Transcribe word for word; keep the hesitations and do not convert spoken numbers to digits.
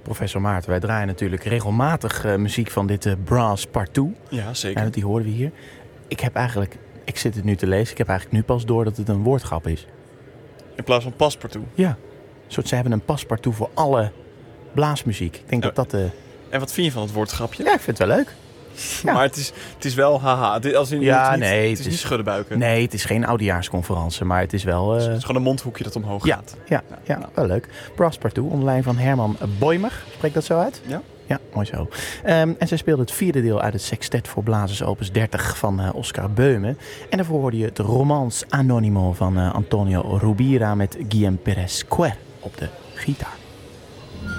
Professor Maarten, wij draaien natuurlijk regelmatig uh, muziek van dit uh, Brass Partout. Ja, zeker. Ja, die horen we hier. Ik heb eigenlijk, ik zit het nu te lezen, ik heb eigenlijk nu pas door dat het een woordgrap is. In plaats van paspartout? Ja. Een soort, ze hebben een paspartout voor alle blaasmuziek. Ik denk ja. dat dat... Uh... En wat vind je van het woordgrapje? Ja, ik vind het wel leuk. Ja. Maar het is, het is wel haha. Dit, als in, ja, het, nee. Het, het is is niet schuddenbuiken. Nee, het is geen oudejaarsconferentie, maar het is wel... Uh... Het is gewoon een mondhoekje dat omhoog ja, gaat. Ja, ja, ja, wel leuk. Brass Partout, onder leiding van Herman Boimer. Spreekt dat zo uit? Ja. Ja, mooi zo. Um, en zij speelde het vierde deel uit het sextet voor blazers opus dertig van uh, Oscar Beume. En daarvoor hoorde je het Romance Anonimo van uh, Antonio Rubira met Guillaume Perez Quer op de gitaar.